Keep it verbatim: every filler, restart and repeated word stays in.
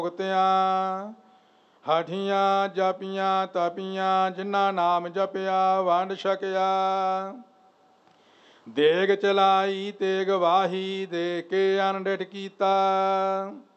ਭੁਗਤਿਆਂ ਹਾਠੀਆਂ ਜਾਪੀਆਂ ਤਾਪੀਆਂ, ਜਿਨ੍ਹਾਂ ਨਾਮ ਜਪਿਆ ਵੰਡ ਛਕਿਆ। ਦੇਗ ਚਲਾਈ ਤੇਗ ਵਾਹੀ, ਦੇ ਕੇ ਅਨਡਿਠ ਕੀਤਾ।